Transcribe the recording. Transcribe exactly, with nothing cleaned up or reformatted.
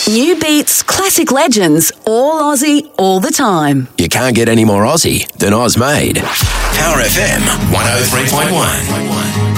New beats, classic legends, all Aussie, all the time. You can't get any more Aussie than Oz Made. Power F M one oh three point one.